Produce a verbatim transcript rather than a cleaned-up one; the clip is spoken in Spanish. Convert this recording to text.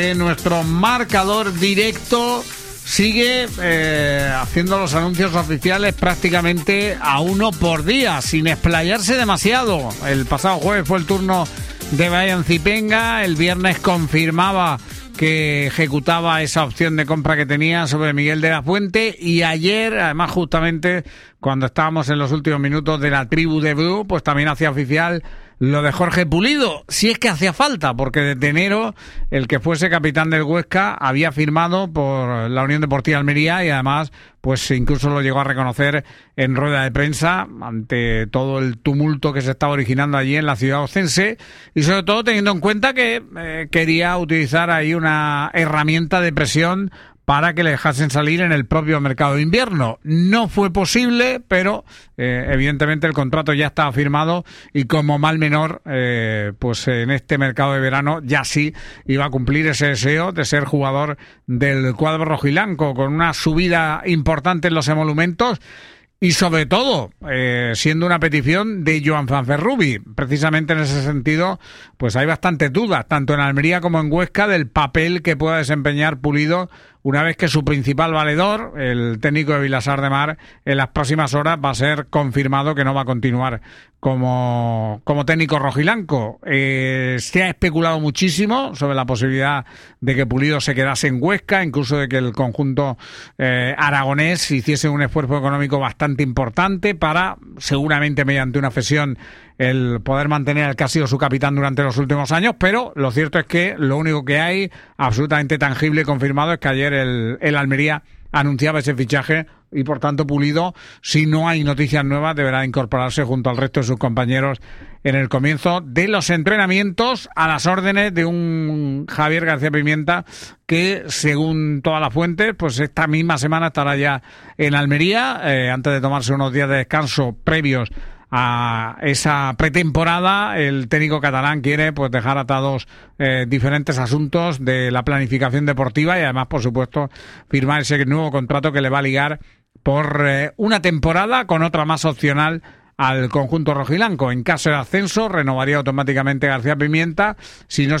Nuestro marcador directo sigue eh, haciendo los anuncios oficiales prácticamente a uno por día, sin explayarse demasiado. El pasado jueves fue el turno de Brian Zipenga, el viernes confirmaba que ejecutaba esa opción de compra que tenía sobre Miguel de la Fuente, y ayer, además justamente cuando estábamos en los últimos minutos de la tribu de Bru, pues también hacía oficial lo de Jorge Pulido, si es que hacía falta, porque desde enero el que fuese capitán del Huesca había firmado por la Unión Deportiva Almería, y además pues incluso lo llegó a reconocer en rueda de prensa ante todo el tumulto que se estaba originando allí en la ciudad oscense, y sobre todo teniendo en cuenta que eh, quería utilizar ahí una herramienta de presión para que le dejasen salir en el propio mercado de invierno. No fue posible, pero eh, evidentemente el contrato ya estaba firmado, y como mal menor, eh, pues en este mercado de verano ya sí iba a cumplir ese deseo de ser jugador del cuadro rojiblanco, con una subida importante en los emolumentos. Y sobre todo, eh, siendo una petición de Joan Fanferrubi. Precisamente en ese sentido, pues hay bastantes dudas, tanto en Almería como en Huesca, del papel que pueda desempeñar Pulido una vez que su principal valedor, el técnico de Vilassar de Mar, en las próximas horas va a ser confirmado que no va a continuar como, como técnico rojiblanco. Eh, se ha especulado muchísimo sobre la posibilidad de que Pulido se quedase en Huesca, incluso de que el conjunto eh, aragonés hiciese un esfuerzo económico bastante importante para, seguramente mediante una cesión, el poder mantener al que ha sido su capitán durante los últimos años. Pero lo cierto es que lo único que hay absolutamente tangible y confirmado es que ayer el, el Almería anunciaba ese fichaje, y por tanto Pulido, si no hay noticias nuevas, deberá incorporarse junto al resto de sus compañeros en el comienzo de los entrenamientos, a las órdenes de un Javier García Pimienta que, según todas las fuentes, pues esta misma semana estará ya en Almería, eh, antes de tomarse unos días de descanso previos a esa pretemporada. El técnico catalán quiere pues dejar atados eh, diferentes asuntos de la planificación deportiva, y además, por supuesto, firmar ese nuevo contrato que le va a ligar por eh, una temporada con otra más opcional al conjunto rojiblanco. En caso de ascenso, renovaría automáticamente García Pimienta. Si no